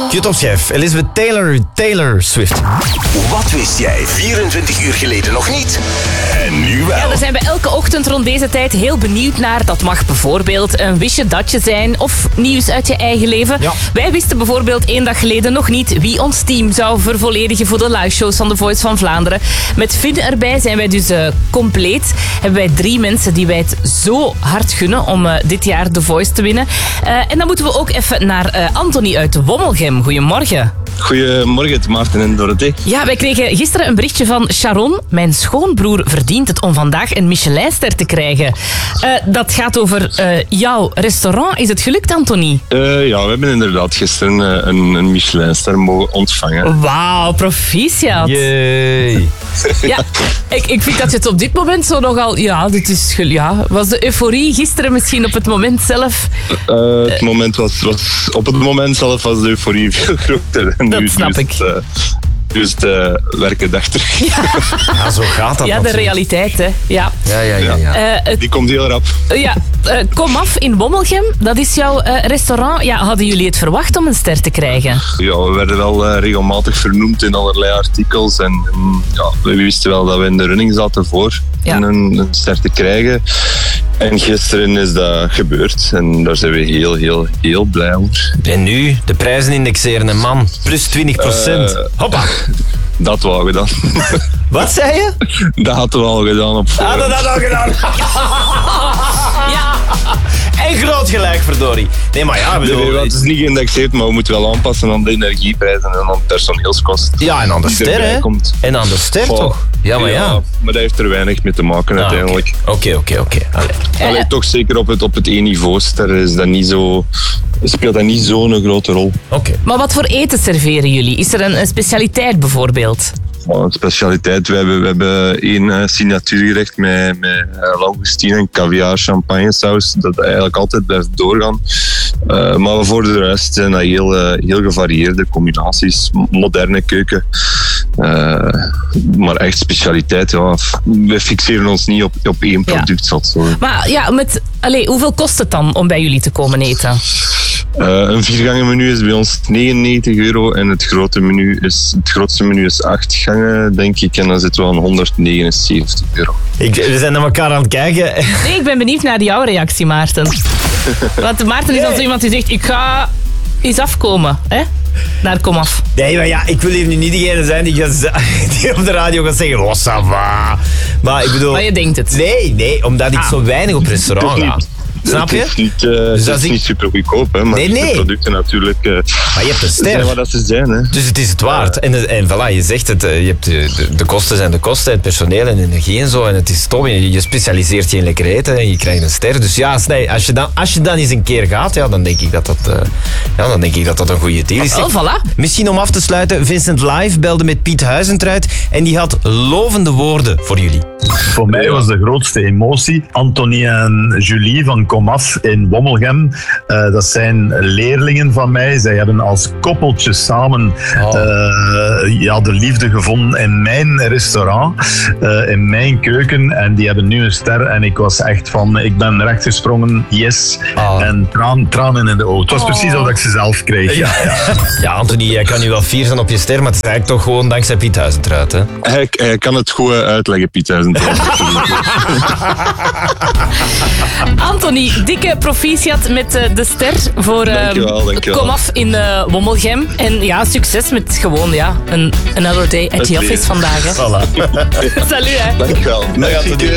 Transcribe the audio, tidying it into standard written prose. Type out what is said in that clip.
Q-top-chef Elizabeth Taylor Swift. Wat wist jij 24 uur geleden nog niet? En nu wel. Ja, daar zijn we elke ochtend rond deze tijd heel benieuwd naar. Dat mag bijvoorbeeld een wistje datje zijn of nieuws uit je eigen leven. Ja. Wij wisten bijvoorbeeld 1 dag geleden nog niet wie ons team zou vervolledigen voor de liveshows van The Voice van Vlaanderen. Met Finn erbij zijn wij dus compleet. Hebben wij 3 mensen die wij het zo hard gunnen om dit jaar The Voice te winnen. En dan moeten we ook even naar Anthony uit Wommelgem. Goedemorgen. Goedemorgen, Maarten en Dorothee. Ja, wij kregen gisteren een berichtje van Sharon. Mijn schoonbroer verdient het om vandaag een Michelinster te krijgen. Dat gaat over jouw restaurant. Is het gelukt, Anthony? Ja, we hebben inderdaad gisteren een Michelinster mogen ontvangen. Wauw, proficiat. Yay. Ja, ik vind dat je het op dit moment zo nogal... Ja, dit is... Ja, was de euforie gisteren misschien op het moment zelf? Het moment was op het moment zelf was de euforie veel groter. En Dat nu snap ik. Dus werken dag terug. Ja, zo gaat dat. Ja, de natuurlijk. realiteit, hè. Ja. Ja. Die komt heel rap. Kom af in Wommelgem. Dat is jouw restaurant. Ja, hadden jullie het verwacht om een ster te krijgen? Ja, we werden wel regelmatig vernoemd in allerlei artikels. En we wisten wel dat we in de running zaten voor een ster te krijgen. En gisteren is dat gebeurd. En daar zijn we heel, heel, heel blij over. En nu, de prijzen indexeren, een man. Plus 20%. Hoppa. Dat hadden we al gedaan. Wat zei je? Dat hadden we al gedaan op voorhand. Dat al gedaan. Ja. En groot gelijk, verdorie. Nee, maar ja, Nee, het is niet geïndexeerd, maar we moeten wel aanpassen aan de energieprijzen en aan personeelskosten. Ja, en aan de Die ster, erbij hè? komt. En aan de ster, Goh. toch? Ja, maar ja. Maar dat heeft er weinig mee te maken uiteindelijk. Oké. Allee, toch zeker op het E-niveau ster is dat niet zo, speelt dat niet zo'n grote rol. Oké. Maar wat voor eten serveren jullie? Is er een specialiteit bijvoorbeeld? Een specialiteit, we hebben 1 signatuurgerecht met langoustine en caviar champagnesaus, dat eigenlijk altijd blijft doorgaan. Maar voor de rest zijn dat heel gevarieerde combinaties, moderne keuken. Maar echt specialiteit, we fixeren ons niet op 1 product. Zo. Maar ja, hoeveel kost het dan om bij jullie te komen eten? Een 4-gangen-menu is bij ons €99 en het grootste menu is 8 gangen, denk ik. En dan zitten we aan €179. We zijn naar elkaar aan het kijken. Nee, ik ben benieuwd naar jouw reactie, Maarten. Want Maarten is dan zo iemand die zegt, ik ga eens afkomen, hè? Naar Komaf. Nee, maar ja, ik wil hier nu niet degene zijn die op de radio gaat zeggen, oh, ça va. Maar ik bedoel... Maar je denkt het. Nee, omdat ik zo weinig op restaurant ga. Snap je? Het is niet super goedkoop, hè, maar Nee. de producten natuurlijk Maar je hebt een ster. zijn wat dat ze zijn. Hè. Dus het is het waard. En voilà, je zegt het, je hebt de kosten zijn de kosten, het personeel en energie en zo. En het is top. Je specialiseert je in lekker eten en je krijgt een ster. Dus ja, als je dan eens een keer gaat, dan denk ik dat een goede deal is. Oh, voilà. Misschien om af te sluiten, Vincent Live belde met Piet Huizentruid en die had lovende woorden voor jullie. Voor mij was de grootste emotie Anthony en Julie van Komaf in Wommelgem. Dat zijn leerlingen van mij. Zij hebben als koppeltje samen de liefde gevonden in mijn restaurant, in mijn keuken. En die hebben nu een ster. En ik was echt ik ben recht gesprongen, yes. En tranen in de ogen. Het was precies wat ik ze zelf kreeg. Ja, Anthony, jij kan nu wel fier zijn op je ster, maar het is eigenlijk toch gewoon dankzij Piet Huizentruid, hè? Hij kan het goed uitleggen, Piet Huizentruid. Anthony, dikke proficiat met de ster voor Dankjewel. Komaf in Wommelgem. En ja, succes met gewoon another day at the office vandaag. Hè. Voilà. Salut, hè. Dankjewel.